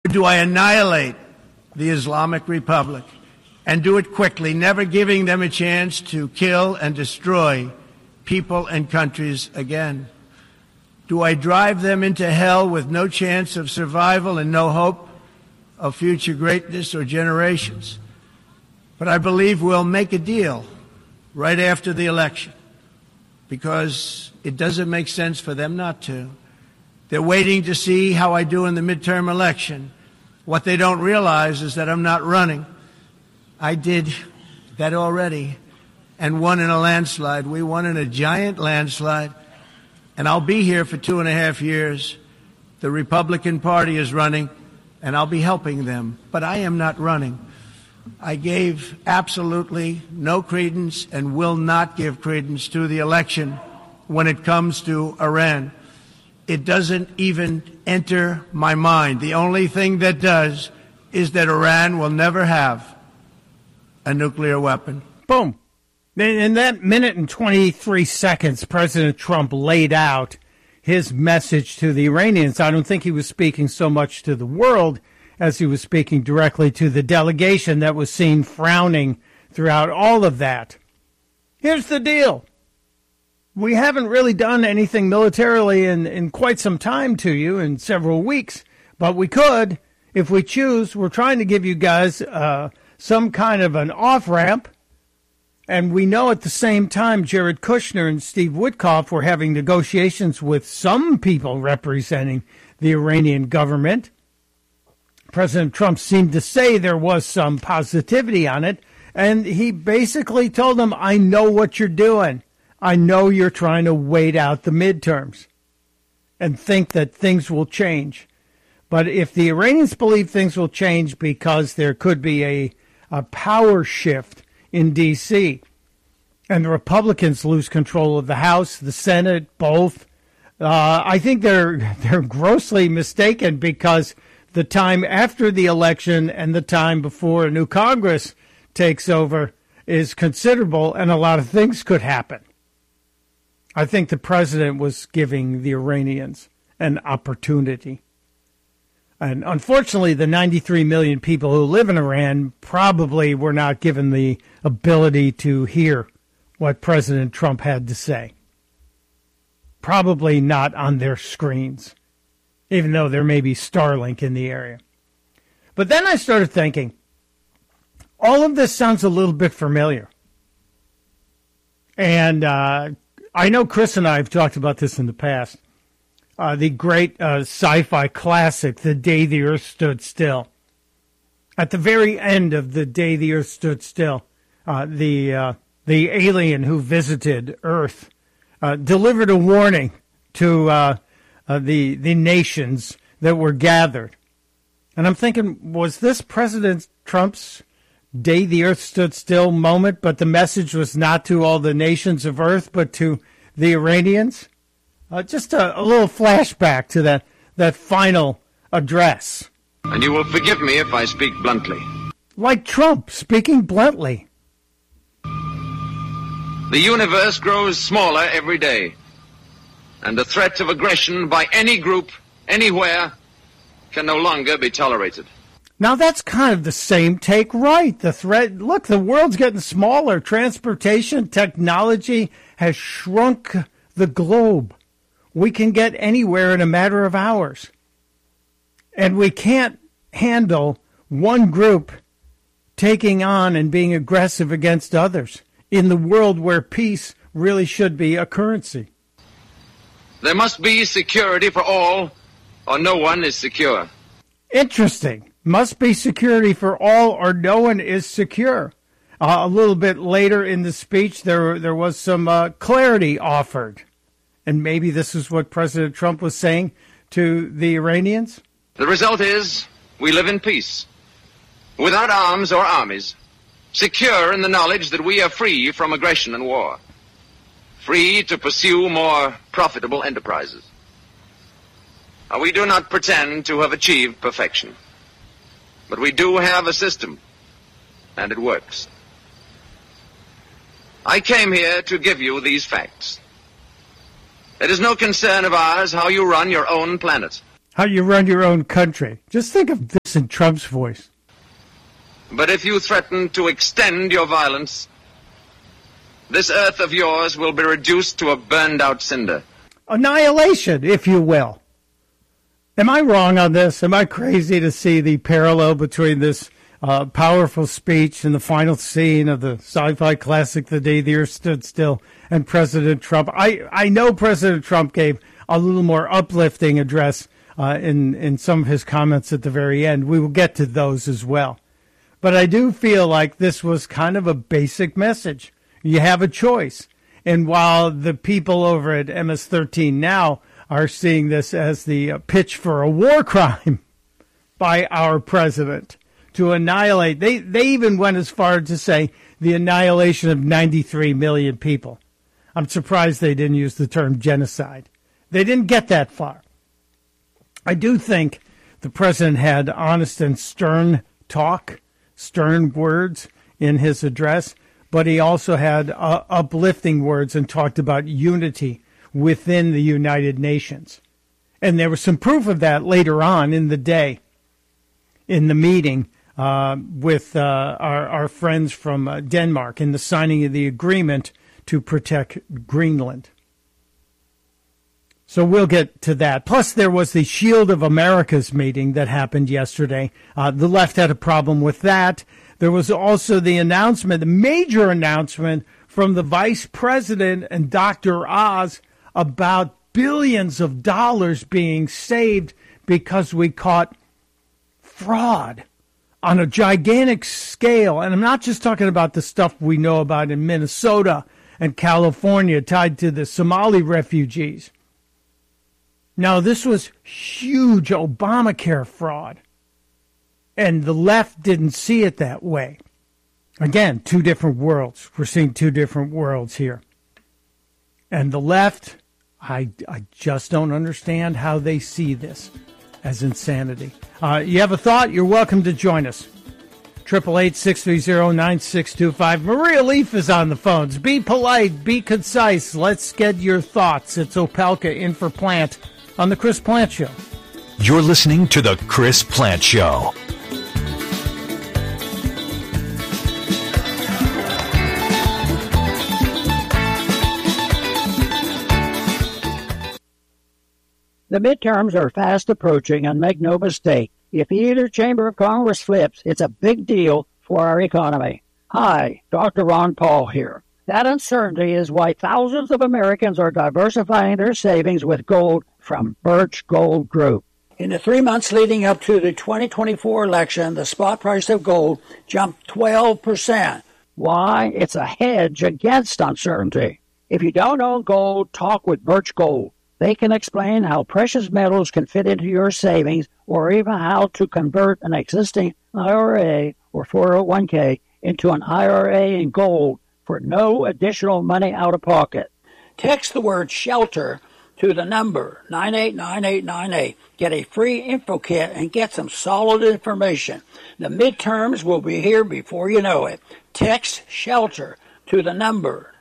do I annihilate the Islamic Republic and do it quickly, never giving them a chance to kill and destroy people and countries again? Do I drive them into hell with no chance of survival and no hope of future greatness or generations? But I believe we'll make a deal right after the election, because it doesn't make sense for them not to. They're waiting to see how I do in the midterm election. What they don't realize is that I'm not running. I did that already and won in a landslide. We won in a giant landslide, and I'll be here for 2.5 years. The Republican Party is running, and I'll be helping them. But I am not running. I gave absolutely no credence and will not give credence to the election when it comes to Iran. It doesn't even enter my mind. The only thing that does is that Iran will never have a nuclear weapon. Boom. In that minute and 23 seconds, President Trump laid out his message to the Iranians. I don't think he was speaking so much to the world as he was speaking directly to the delegation that was seen frowning throughout all of that. Here's the deal. We haven't really done anything militarily in quite some time to you, in several weeks, but we could if we choose. We're trying to give you guys some kind of an off-ramp, and we know at the same time Jared Kushner and Steve Witkoff were having negotiations with some people representing the Iranian government. President Trump seemed to say there was some positivity on it, and he basically told them, I know what you're doing. I know you're trying to wait out the midterms and think that things will change. But if the Iranians believe things will change because there could be a power shift in D.C. and the Republicans lose control of the House, the Senate, both, I think they're grossly mistaken, because the time after the election and the time before a new Congress takes over is considerable, and a lot of things could happen. I think the president was giving the Iranians an opportunity. And unfortunately, the 93 million people who live in Iran probably were not given the ability to hear what President Trump had to say. Probably not on their screens, even though there may be Starlink in the area. But then I started thinking, all of this sounds a little bit familiar. And I know Chris and I have talked about this in the past. The great sci-fi classic, The Day the Earth Stood Still. At the very end of The Day the Earth Stood Still, the alien who visited Earth delivered a warning to the nations that were gathered. And I'm thinking, was this President Trump's Day the Earth Stood Still moment, but the message was not to all the nations of Earth, but to the Iranians? Just a little flashback to that final address. And you will forgive me if I speak bluntly. Like Trump speaking bluntly. The universe grows smaller every day, and the threat of aggression by any group, anywhere, can no longer be tolerated. Now that's kind of the same take, right? The threat, look, the world's getting smaller. Transportation technology has shrunk the globe. We can get anywhere in a matter of hours. And we can't handle one group taking on and being aggressive against others in the world where peace really should be a currency. There must be security for all, or no one is secure. Interesting. Must be security for all, or no one is secure. A little bit later in the speech, there was some clarity offered. And maybe this is what President Trump was saying to the Iranians. The result is we live in peace, without arms or armies, secure in the knowledge that we are free from aggression and war, free to pursue more profitable enterprises. We do not pretend to have achieved perfection, but we do have a system, and it works. I came here to give you these facts. It is no concern of ours how you run your own planet. how you run your own country. Just think of this in Trump's voice. But if you threaten to extend your violence, this earth of yours will be reduced to a burned-out cinder. Annihilation, if you will. Am I wrong on this? Am I crazy to see the parallel between this powerful speech and the final scene of the sci-fi classic The Day the Earth Stood Still and President Trump? I know President Trump gave a little more uplifting address in some of his comments at the very end. We will get to those as well. But I do feel like this was kind of a basic message. You have a choice. And while the people over at MS-13 now are seeing this as the pitch for a war crime by our president to annihilate, they even went as far as to say the annihilation of 93 million people. I'm surprised they didn't use the term genocide. They didn't get that far. I do think the president had honest and stern talk, stern words in his address, but he also had uplifting words and talked about unity within the United Nations. And there was some proof of that later on in the day in the meeting with our friends from Denmark in the signing of the agreement to protect Greenland. So we'll get to that. Plus, there was the Shield of America's meeting that happened yesterday. The left had a problem with that. There was also the announcement, the major announcement from the vice president and Dr. Oz about billions of dollars being saved because we caught fraud on a gigantic scale. And I'm not just talking about the stuff we know about in Minnesota and California tied to the Somali refugees. Now, this was huge Obamacare fraud, and the left didn't see it that way. Again, two different worlds. We're seeing two different worlds here. And the left, I just don't understand how they see this as insanity. You have a thought? You're welcome to join us. 888-630-9625. Maria Leaf is on the phones. Be polite, be concise. Let's get your thoughts. It's Opelka in for Plant on The Chris Plant Show. You're listening to The Chris Plant Show. The midterms are fast approaching, and make no mistake, if either chamber of Congress flips, it's a big deal for our economy. Hi, Dr. Ron Paul here. That uncertainty is why thousands of Americans are diversifying their savings with gold from Birch Gold Group. In the 3 months leading up to the 2024 election, the spot price of gold jumped 12%. Why? It's a hedge against uncertainty. If you don't own gold, talk with Birch Gold. They can explain how precious metals can fit into your savings, or even how to convert an existing IRA or 401k into an IRA in gold for no additional money out of pocket. Text the word SHELTER to the number 989898. Get a free info kit and get some solid information. The midterms will be here before you know it. Text SHELTER to the number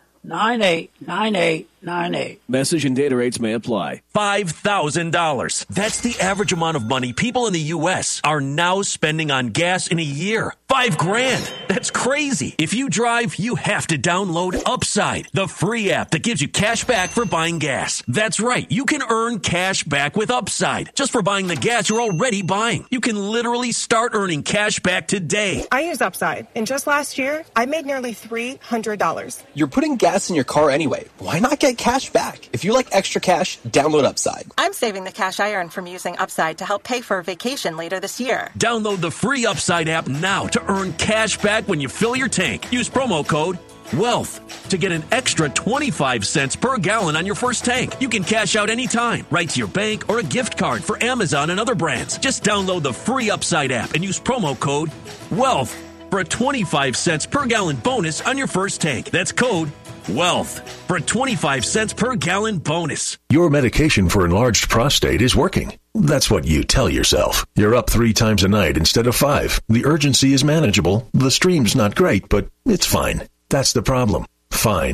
989898. Message and data rates may apply. $5,000. That's the average amount of money people in the U.S. are now spending on gas in a year. $5,000. That's crazy. If you drive, you have to download Upside, the free app that gives you cash back for buying gas. That's right. You can earn cash back with Upside just for buying the gas you're already buying. You can literally start earning cash back today. I use Upside, and just last year, I made nearly $300. You're putting gas in your car anyway. Why not get cash back? If you like extra cash, download Upside. I'm saving the cash I earn from using Upside to help pay for a vacation later this year. Download the free Upside app now to earn cash back when you fill your tank. Use promo code WEALTH to get an extra 25 cents per gallon on your first tank. You can cash out anytime, right to your bank or a gift card for Amazon and other brands. Just download the free Upside app and use promo code WEALTH for a 25 cents per gallon bonus on your first tank. That's code WEALTH for a 25 cents per gallon bonus. Your medication for enlarged prostate is working. That's what you tell yourself. You're up 3 times a night instead of 5. The urgency is manageable. The stream's not great, but it's fine. That's the problem. Fine.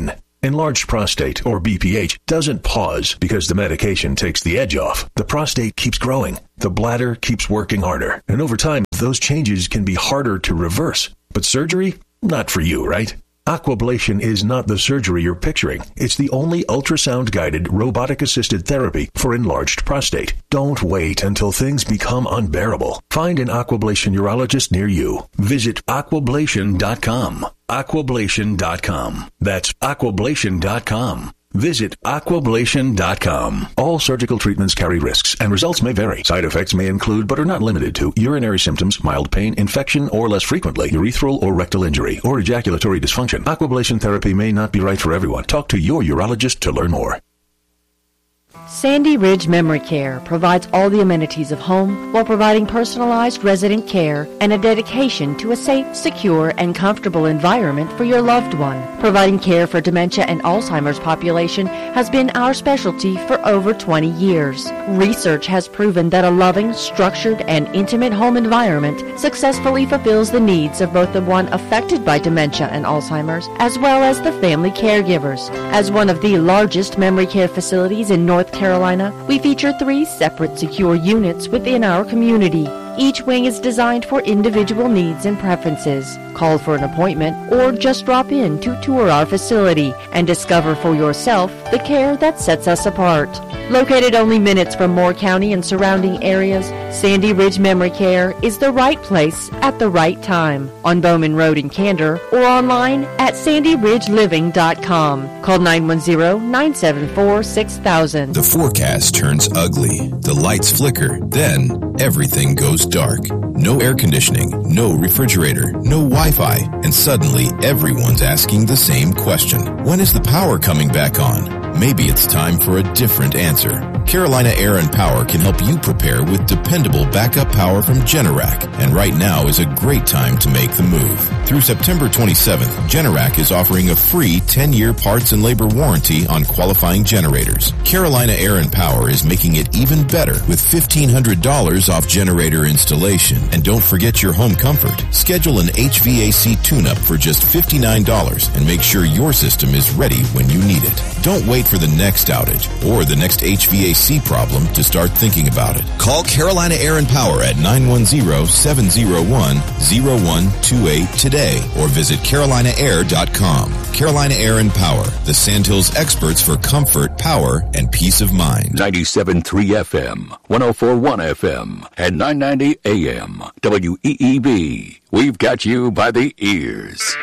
Enlarged prostate, or BPH, doesn't pause because the medication takes the edge off. The prostate keeps growing. The bladder keeps working harder. And over time, those changes can be harder to reverse. But surgery? Not for you, right? Aquablation is not the surgery you're picturing. It's the only ultrasound-guided, robotic-assisted therapy for enlarged prostate. Don't wait until things become unbearable. Find an Aquablation urologist near you. Visit aquablation.com. Aquablation.com. That's aquablation.com. Visit aquablation.com. All surgical treatments carry risks, and results may vary. Side effects may include, but are not limited to, urinary symptoms, mild pain, infection, or less frequently, urethral or rectal injury, or ejaculatory dysfunction. Aquablation therapy may not be right for everyone. Talk to your urologist to learn more. Sandy Ridge Memory Care provides all the amenities of home while providing personalized resident care and a dedication to a safe, secure, and comfortable environment for your loved one. Providing care for dementia and Alzheimer's population has been our specialty for over 20 years. Research has proven that a loving, structured, and intimate home environment successfully fulfills the needs of both the one affected by dementia and Alzheimer's as well as the family caregivers. As one of the largest memory care facilities in North Carolina, we feature 3 separate secure units within our community. Each wing is designed for individual needs and preferences. Call for an appointment or just drop in to tour our facility and discover for yourself the care that sets us apart. Located only minutes from Moore County and surrounding areas, Sandy Ridge Memory Care is the right place at the right time on Bowman Road in Candor or online at sandyridgeliving.com. Call 910-974-6000. The forecast turns ugly. The lights flicker. Then everything goes dark. No air conditioning, no refrigerator, no Wi-Fi, and suddenly everyone's asking the same question. When is the power coming back on? Maybe it's time for a different answer. Carolina Air and Power can help you prepare with dependable backup power from Generac, and right now is a great time to make the move. Through September 27th, Generac is offering a free 10-year parts and labor warranty on qualifying generators. Carolina Air and Power is making it even better with $1,500 off generator installation. And don't forget your home comfort. Schedule an HVAC tune-up for just $59 and make sure your system is ready when you need it. Don't wait for the next outage or the next HVAC problem to start thinking about it. Call Carolina Air and Power at 910-701-0128 today or visit carolinaair.com. Carolina Air and Power, the Sandhills experts for comfort, power, and peace of mind. 97.3 FM, 104.1 FM, and 990 AM. WEEB. We've got you by the ears.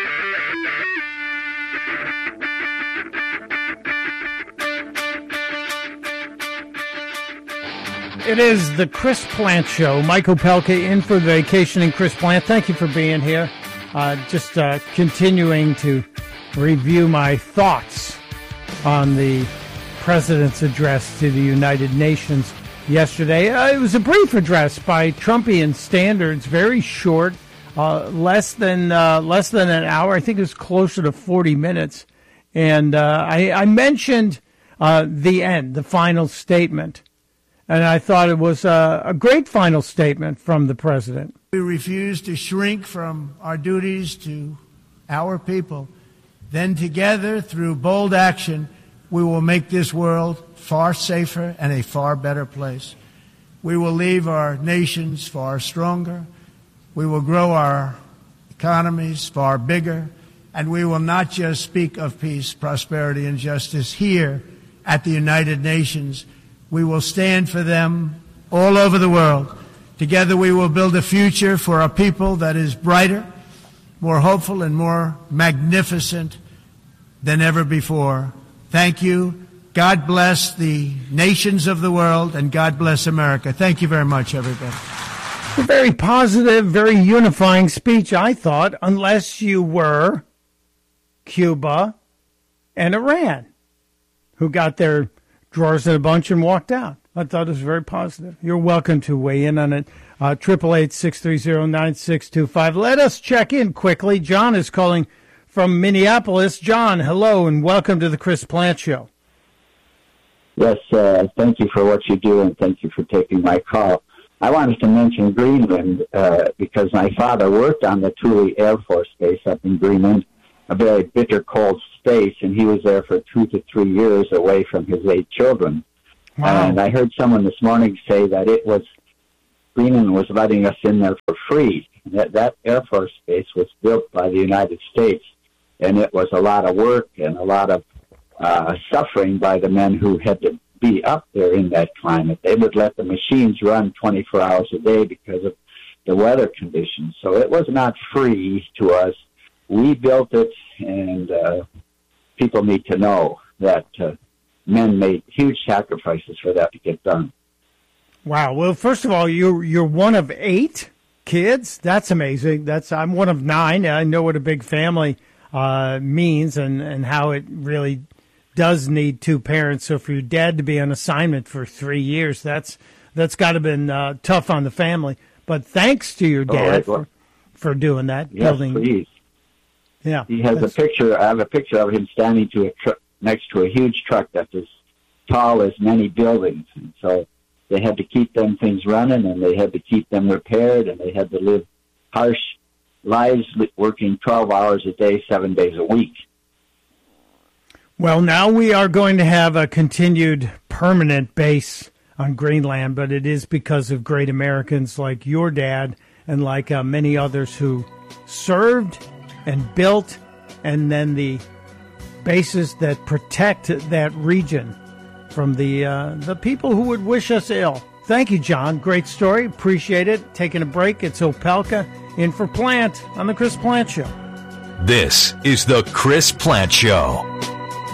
It is the Chris Plant Show. Michael Pelka in for vacationing Chris Plant. Thank you for being here. Just continuing to review my thoughts on the President's address to the United Nations yesterday. It was a brief address by Trumpian standards, very short, less than an hour. I think it was closer to 40 minutes. And I mentioned the end, the final statement. And I thought it was a great final statement from the president. We refuse to shrink from our duties to our people. Then together, through bold action, we will make this world far safer and a far better place. We will leave our nations far stronger. We will grow our economies far bigger. And we will not just speak of peace, prosperity, and justice here at the United Nations. We will stand for them all over the world. Together we will build a future for our people that is brighter, more hopeful, and more magnificent than ever before. Thank you. God bless the nations of the world, and God bless America. Thank you very much, everybody. A very positive, very unifying speech, I thought, unless you were Cuba and Iran, who got their drawers in a bunch and walked out. I thought it was very positive. You're welcome to weigh in on it. 888-630-9625. Let us check in quickly. John is calling from Minneapolis. John, hello, and welcome to the Chris Plant Show. Yes, thank you for what you do, and thank you for taking my call. I wanted to mention Greenland because my father worked on the Thule Air Force Base up in Greenland a very bitter, cold space, and he was there for 2 to 3 years away from his 8 children. Wow. And I heard someone this morning say that Greenland was letting us in there for free. That Air Force base was built by the United States, and it was a lot of work and a lot of suffering by the men who had to be up there in that climate. They would let the machines run 24 hours a day because of the weather conditions. So it was not free to us. We built it, and people need to know that men made huge sacrifices for that to get done. Wow. Well, first of all, you're one of 8 kids. That's amazing. I'm one of 9. I know what a big family means and how it really does need 2 parents. So for your dad to be on assignment for 3 years, that's got to have been tough on the family. But thanks to your dad for doing that. Yes, building. Please. Yeah. He has a picture. I have a picture of him standing next to a huge truck that's as tall as many buildings. And so they had to keep them things running, and they had to keep them repaired, and they had to live harsh lives working 12 hours a day, 7 days a week. Well, now we are going to have a continued permanent base on Greenland, but it is because of great Americans like your dad and like many others who served and built, and then the bases that protect that region from the people who would wish us ill. Thank you, John. Great story. Appreciate it. Taking a break. It's Opelka in for Plant on The Chris Plant Show. This is The Chris Plant Show.